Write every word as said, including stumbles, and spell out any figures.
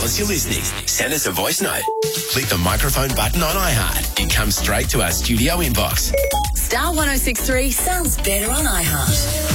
tell us you're listening. Send us a voice note. Click the microphone button on iHeart. It comes straight to our studio inbox. Star one oh six three sounds better on iHeart.